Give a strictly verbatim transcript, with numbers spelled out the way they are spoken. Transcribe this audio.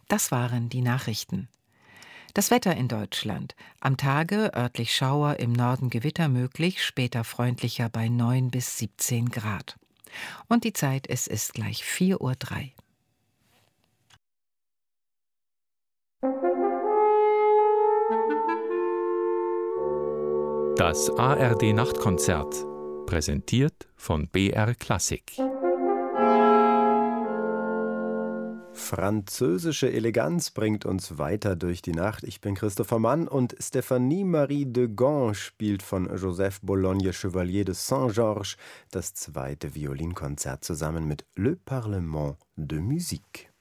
Das waren die Nachrichten. Das Wetter in Deutschland. Am Tage örtlich Schauer, im Norden Gewitter möglich, später freundlicher bei neun bis siebzehn Grad. Und die Zeit, es ist gleich vier Uhr drei. Das A R D-Nachtkonzert, präsentiert von B R Klassik. Französische Eleganz bringt uns weiter durch die Nacht. Ich bin Christopher Mann und Stéphanie Marie de Gand spielt von Joseph Bologne Chevalier de Saint-Georges das zweite Violinkonzert zusammen mit Le Parlement de Musique.